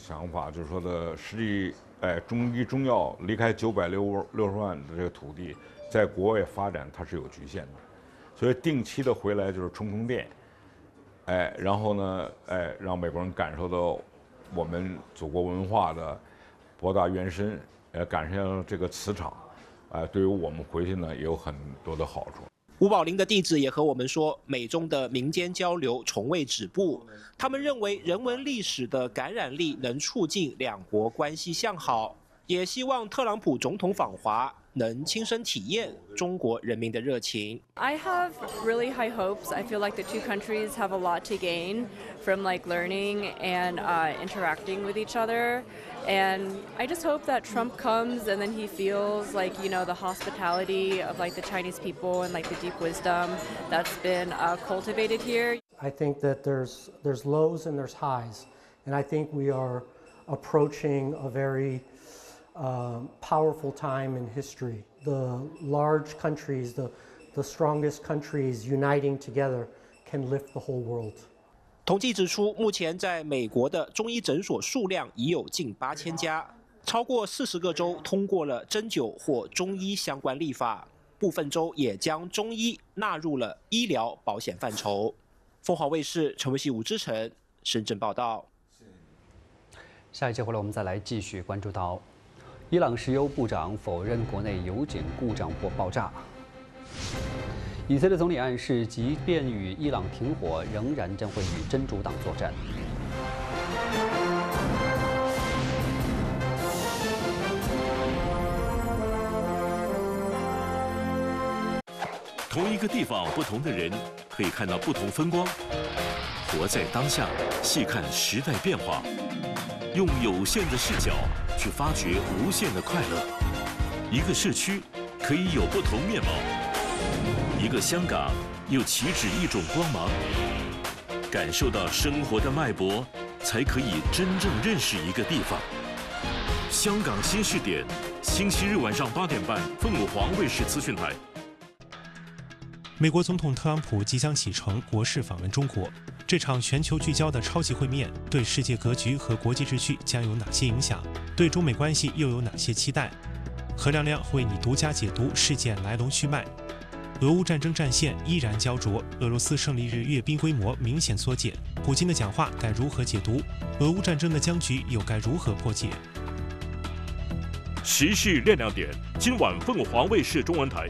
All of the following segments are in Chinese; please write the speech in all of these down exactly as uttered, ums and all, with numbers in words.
想法，就是说的实际，哎，中医中药离开九百六六十万的这个土地，在国外发展它是有局限的，所以定期的回来就是充充电，哎，然后呢，哎，让美国人感受到我们祖国文化的博大渊深，呃，感受到这个磁场，哎，对于我们回去呢也有很多的好处。 吴宝林的弟子也和我们说，美中的民间交流从未止步。他们认为人文历史的感染力能促进两国关系向好，也希望特朗普总统访华能亲身体验中国人民的热情。 I have really high hopes. I feel like the two countries have a lot to gain from like learning and uh, interacting with each other. And I just hope that Trump comes and then he feels like, you know, the hospitality of like the Chinese people and like the deep wisdom that's been uh, cultivated here. I think that there's there's lows and there's highs, and I think we are approaching a very um, powerful time in history. The large countries, the the strongest countries uniting together can lift the whole world. 统计指出，目前在美国的中医诊所数量已有近八千家，超过四十个州通过了针灸或中医相关立法，部分州也将中医纳入了医疗保险范畴。凤凰卫视陈维熙、吴之成深圳报道。 下一节回来，我们再来继续关注到，伊朗石油部长否认国内油井故障或爆炸。 以色列总理暗示，即便与伊朗停火，仍然将会与真主党作战。 同一个地方，不同的人，可以看到不同风光。活在当下，细看时代变化，用有限的视角去发掘无限的快乐。一个社区可以有不同面貌。 一个香港又岂止一种光芒？感受到生活的脉搏，才可以真正认识一个地方。香港新视点，星期日晚上八点半，凤凰卫视资讯台。 美国总统特朗普即将启程国事访问中国，这场全球聚焦的超级会面，对世界格局和国际秩序将有哪些影响？对中美关系又有哪些期待？何亮亮为你独家解读事件来龙去脉。 俄乌战争战线依然焦灼，俄罗斯胜利日阅兵规模明显缩减，普京的讲话该如何解读？俄乌战争的僵局又该如何破解？ 时事亮亮点，今晚凤凰卫视中文台。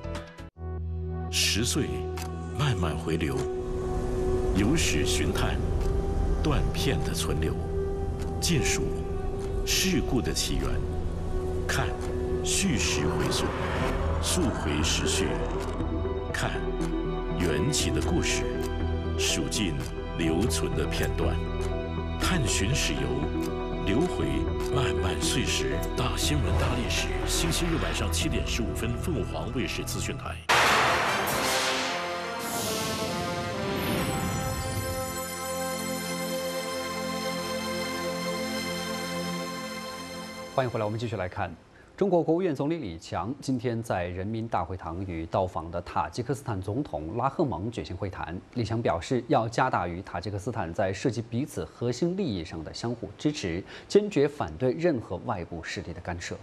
十岁，慢慢回流，有史寻探，断片的存留，见数，事故的起源，看，叙事回溯，溯回时序。 看，缘起的故事，数尽留存的片段，探寻史游，流回漫漫岁时。大新闻大历史，星期日晚上七点十五分，凤凰卫视资讯台。 欢迎回来，我们继续来看。 中国国务院总理李强今天在人民大会堂与到访的塔吉克斯坦总统拉赫蒙举行会谈。李强表示，要加大与塔吉克斯坦在涉及彼此核心利益上的相互支持，坚决反对任何外部势力的干涉。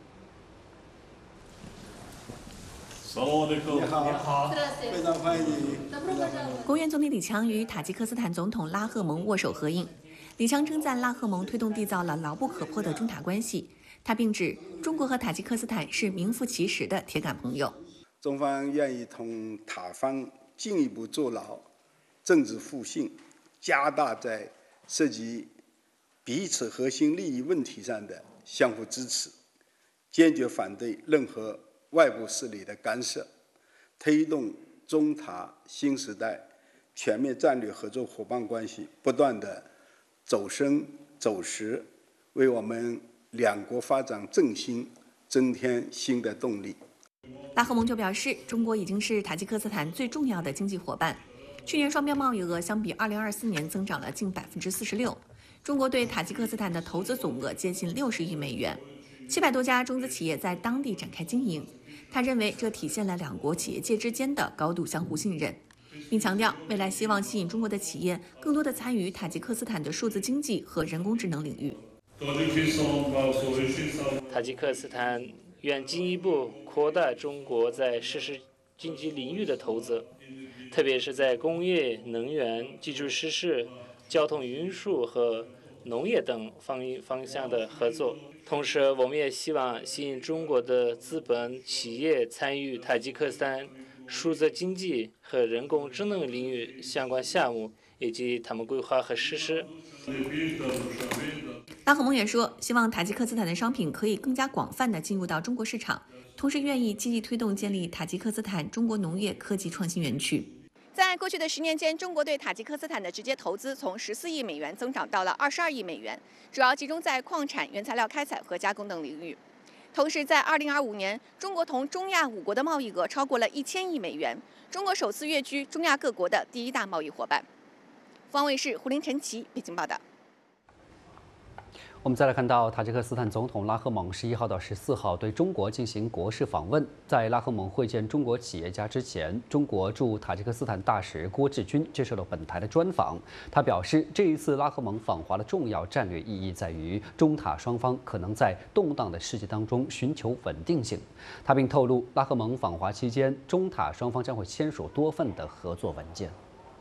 你好，非常欢迎。 国务院总理李强与塔吉克斯坦总统拉赫蒙握手合影。李强称赞拉赫蒙推动缔造了牢不可破的中塔关系。 他并指，中国和塔吉克斯坦是名副其实的铁杆朋友。 中方愿意同塔方进一步做牢政治互信，加大在涉及彼此核心利益问题上的相互支持，坚决反对任何外部势力的干涉，推动中塔新时代全面战略合作伙伴关系不断的走深走实，为我们 两国发展振兴增添新的动力。 拉赫蒙就表示，中国已经是塔吉克斯坦最重要的经济伙伴。去年双边贸易额相比二零二四年增长了近百分之四十六。中国对塔吉克斯坦的投资总额接近六十亿美元，七百多家中资企业在当地展开经营。他认为这体现了两国企业界之间的高度相互信任。 并强调未来希望吸引中国的企业更多的参与塔吉克斯坦的数字经济和人工智能领域。 塔吉克斯坦愿进一步扩大中国在实时经济领域的投资，特别是在工业、能源、基础设施、交通运输和农业等方方向的合作。同时，我们也希望吸引中国的资本企业参与塔吉克斯坦数字经济和人工智能领域相关项目，以及他们规划和实施。 拉赫蒙也说，希望塔吉克斯坦的商品可以更加广泛地进入到中国市场，同时愿意积极推动建立塔吉克斯坦中国农业科技创新园区。在过去的十年间，中国对塔吉克斯坦的直接投资从十四亿美元增长到了二十二亿美元，主要集中在矿产、原材料开采和加工等领域。同时，在二零二五年，中国同中亚五国的贸易额超过了一千亿美元，中国首次跃居中亚各国的第一大贸易伙伴。凤凰卫视胡林、陈奇北京报道。 我们再来看到，塔吉克斯坦总统拉赫蒙十一号到十四号对中国进行国事访问。在拉赫蒙会见中国企业家之前，中国驻塔吉克斯坦大使郭志军接受了本台的专访。他表示，这一次拉赫蒙访华的重要战略意义在于，中塔双方可能在动荡的世界当中寻求稳定性。他并透露，拉赫蒙访华期间，中塔双方将会签署多份的合作文件。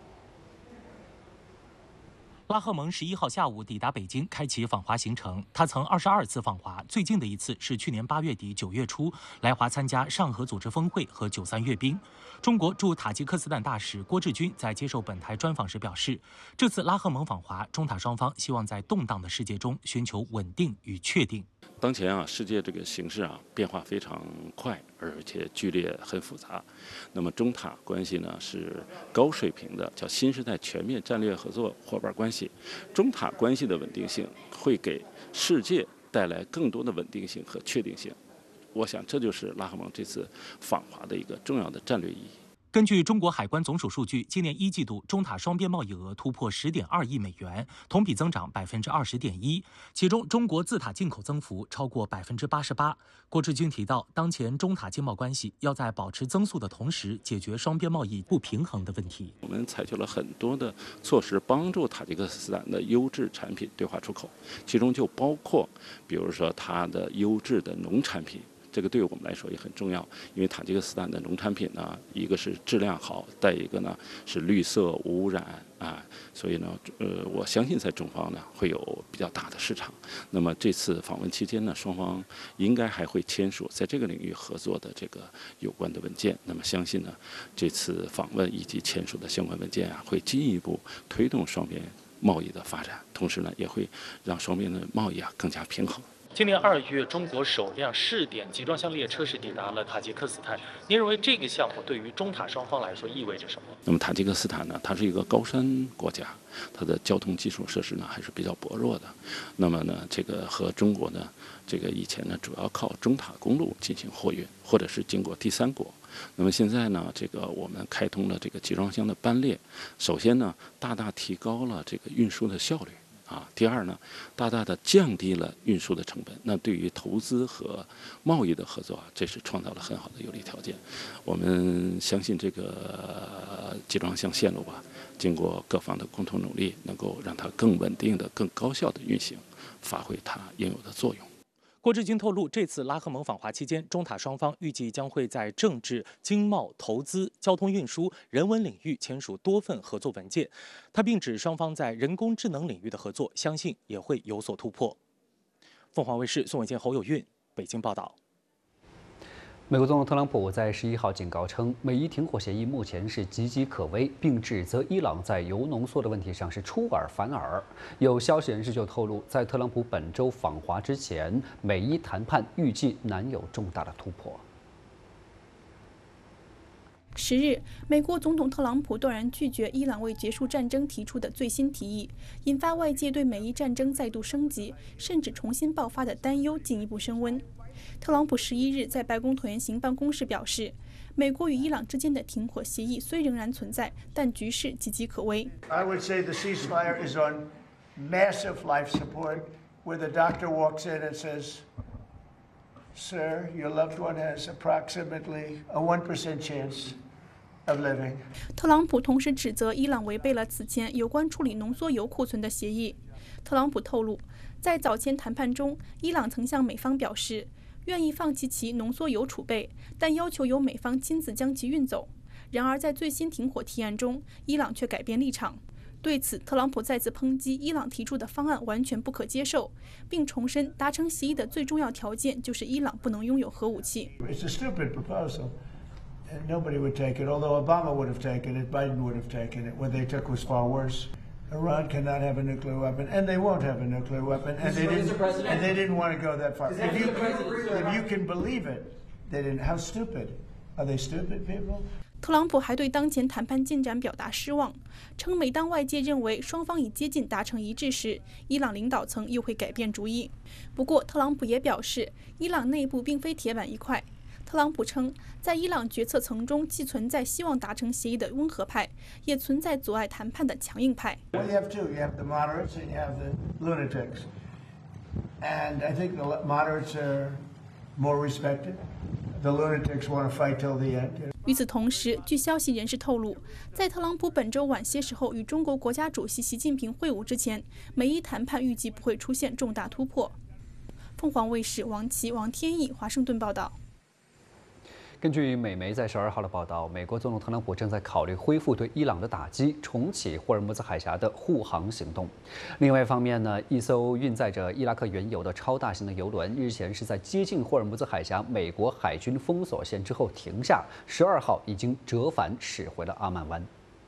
拉赫蒙十一号下午抵达北京，开启访华行程。他曾二十二次访华，最近的一次是去年八月底九月初来华参加上合组织峰会和九三阅兵。中国驻塔吉克斯坦大使郭志军在接受本台专访时表示，这次拉赫蒙访华，中塔双方希望在动荡的世界中寻求稳定与确定。 当前啊，世界这个形势啊变化非常快，而且剧烈很复杂。那么中塔关系呢是高水平的，叫新时代全面战略合作伙伴关系。中塔关系的稳定性会给世界带来更多的稳定性和确定性。我想这就是拉赫蒙这次访华的一个重要的战略意义。 根据中国海关总署数据，今年一季度中塔双边贸易额突破十点二亿美元，同比增长百分之二十点一，其中中国自塔进口增幅超过百分之八十八。郭志军提到，当前中塔经贸关系要在保持增速的同时，解决双边贸易不平衡的问题。 我们采取了很多的措施，帮助塔吉克斯坦的优质产品对华出口，其中就包括，比如说它的优质的农产品。这个对我们来说也很重要，因为塔吉克斯坦的农产品呢，一个是质量好，再一个呢是绿色无污染啊，所以呢，呃，我相信在中方呢会有比较大的市场。那么这次访问期间呢，双方应该还会签署在这个领域合作的这个有关的文件。那么相信呢，这次访问以及签署的相关文件啊，会进一步推动双边贸易的发展，同时呢，也会让双边的贸易啊更加平衡。 今年二月，中国首辆试点集装箱列车是抵达了塔吉克斯坦。您认为这个项目对于中塔双方来说意味着什么？ 那么塔吉克斯坦呢，它是一个高山国家，它的交通基础设施呢还是比较薄弱的。那么呢，这个和中国呢，这个以前呢主要靠中塔公路进行货运，或者是经过第三国。那么现在呢，这个我们开通了这个集装箱的班列，首先呢，大大提高了这个运输的效率。啊，第二呢，大大的降低了运输的成本。那对于投资和贸易的合作啊，这是创造了很好的有利条件。我们相信这个集装箱线路吧，经过各方的共同努力，能够让它更稳定的、更高效的运行，发挥它应有的作用。 郭志军透露，这次拉赫蒙访华期间，中塔双方预计将会在政治、经贸、投资、交通运输、人文领域签署多份合作文件。他并指，双方在人工智能领域的合作，相信也会有所突破。凤凰卫视宋伟健、侯友运北京报道。 美国总统特朗普在十一号警告称，美伊停火协议目前是岌岌可危，并指责伊朗在铀浓缩的问题上是出尔反尔。有消息人士就透露，在特朗普本周访华之前，美伊谈判预计难有重大的突破。 十日，美国总统特朗普断然拒绝伊朗为结束战争提出的最新提议，引发外界对美伊战争再度升级，甚至重新爆发的担忧进一步升温。特朗普十一日在白宫椭圆形办公室表示，美国与伊朗之间的停火协议虽仍然存在，但局势岌岌可危。 I would say the ceasefire is on massive life support, where the doctor walks in and says, "Sir, your loved one has approximately a one percent chance of living. 特朗普同时指责伊朗违背了此前有关处理浓缩铀库存的协议。特朗普透露，在早前谈判中，伊朗曾向美方表示愿意放弃其浓缩铀储备，但要求由美方亲自将其运走。然而，在最新停火提案中，伊朗却改变立场。对此，特朗普再次抨击伊朗提出的方案完全不可接受，并重申达成协议的最重要条件就是伊朗不能拥有核武器。 It's a stupid proposal, and nobody would take it. Although Obama would have taken it, Biden would have taken it. What they took was far worse. Iran cannot have a nuclear weapon, and they won't have a nuclear weapon, and they didn't. And they didn't want to go that far. If you, if you can believe it, they didn't. How stupid? Are they stupid people? 特朗普还对当前谈判进展表达失望，称每当外界认为双方已接近达成一致时，伊朗领导层又会改变主意。不过，特朗普也表示，伊朗内部并非铁板一块。特朗普称，在伊朗决策层中既存在希望达成协议的温和派，也存在阻碍谈判的强硬派。 Well, you have two. You have the moderates and you have the lunatics. And I think the moderates are more respected. The lunatics want to fight till the end. 与此同时，据消息人士透露，在特朗普本周晚些时候与中国国家主席习近平会晤之前，美伊谈判预计不会出现重大突破。凤凰卫视王琦、王天意华盛顿报道。 根据美媒在十二号的报道，美国总统特朗普正在考虑恢复对伊朗的打击，重启霍尔木兹海峡的护航行动。另外一方面呢，一艘运载着伊拉克原油的超大型的油轮日前是在接近霍尔木兹海峡美国海军封锁线之后停下，十二号已经折返驶回了阿曼湾。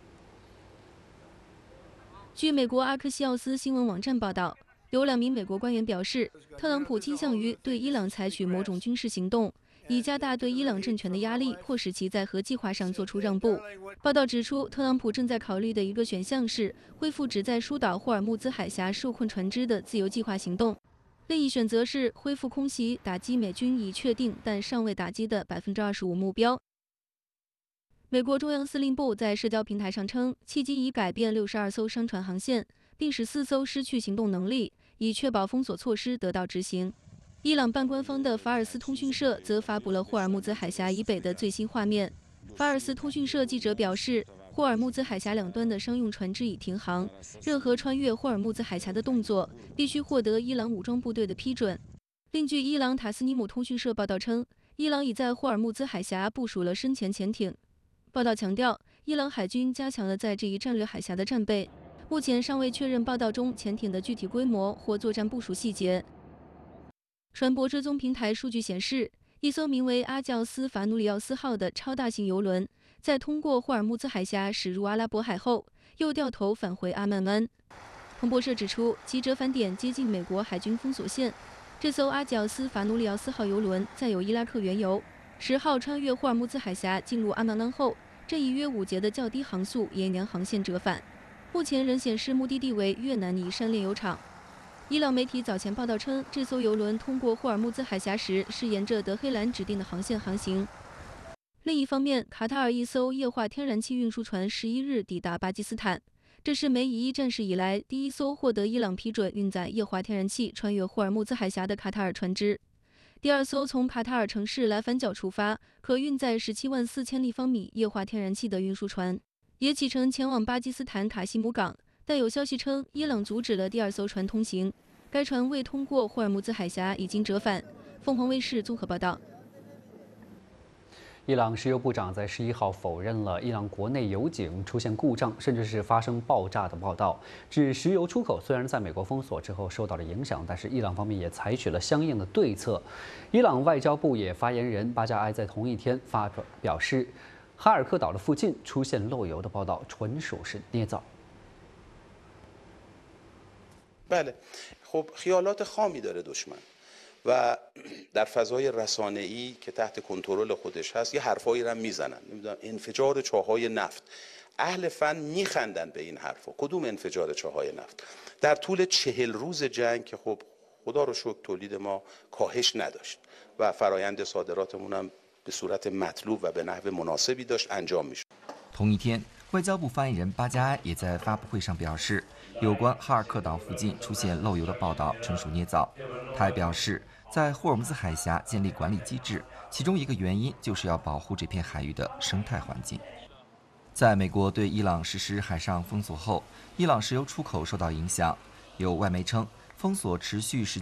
据美国阿克西奥斯新闻网站报道，有两名美国官员表示，特朗普倾向于对伊朗采取某种军事行动，以加大对伊朗政权的压力，迫使其在核计划上做出让步。报道指出，特朗普正在考虑的一个选项是恢复旨在疏导霍尔木兹海峡受困船只的自由计划行动，另一选择是恢复空袭，打击美军已确定但尚未打击的百分之二十五目标。美国中央司令部在社交平台上称，契机已改变六十二艘商船航线，并使四艘失去行动能力，以确保封锁措施得到执行。伊朗半官方的法尔斯通讯社则发布了霍尔木兹海峡以北的最新画面。法尔斯通讯社记者表示，霍尔木兹海峡两端的商用船只已停航，任何穿越霍尔木兹海峡的动作必须获得伊朗武装部队的批准。另据伊朗塔斯尼姆通讯社报道称，伊朗已在霍尔木兹海峡部署了深潜潜艇。报道强调，伊朗海军加强了在这一战略海峡的战备，目前尚未确认报道中潜艇的具体规模或作战部署细节。船舶追踪平台数据显示，一艘名为阿教斯法努里奥斯号的超大型油轮，在通过霍尔木兹海峡驶入阿拉伯海后，又掉头返回阿曼湾。彭博社指出，其折返点接近美国海军封锁线。这艘阿教斯法努里奥斯号油轮载有伊拉克原油，十号穿越霍尔木兹海峡进入阿曼湾后，这一约五节的较低航速沿沿航线折返，目前仍显示目的地为越南尼山炼油厂。伊朗媒体早前报道称，这艘油轮通过霍尔木兹海峡时是沿着德黑兰指定的航线航行。另一方面，卡塔尔一艘液化天然气运输船十一日抵达巴基斯坦，这是美以伊战事以来第一艘获得伊朗批准运载液化天然气穿越霍尔木兹海峡的卡塔尔船只。第二艘从卡塔尔城市莱凡角出发，可运载十七万四千立方米液化天然气的运输船，也启程前往巴基斯坦卡西姆港。但有消息称，伊朗阻止了第二艘船通行，该船未通过霍尔木兹海峡，已经折返。凤凰卫视综合报道。 伊朗石油部长在十一号否认了伊朗国内油井出现故障，甚至是发生爆炸的报道，指石油出口虽然在美国封锁之后受到了影响，但是伊朗方面也采取了相应的对策。伊朗外交部也发言人巴加埃在同一天发表示，哈尔克岛的附近出现漏油的报道纯属是捏造。 بله خب خیالات خامی داره دشمن و در فضای رسانه‌ای که تحت کنترل خودش هست یه حرفایی رو میزنن نمیدونم انفجار چاهای نفت اهل فن میخندن به این حرفا کدوم انفجار چاهای نفت در طول چهل روز جنگ که خب خدا رو شکر تولید ما کاهش نداشت و فرایند صادراتمون هم به صورت مطلوب و به نحو مناسبی داشت انجام میشد。 同一天，外交部发言人巴加埃也在发布会上表示，有关哈尔克岛附近出现漏油的报道纯属捏造。他还表示，在霍尔木兹海峡建立管理机制，其中一个原因就是要保护这片海域的生态环境。 在美国对伊朗实施海上封锁后，伊朗石油出口受到影响。有外媒称，封锁持续时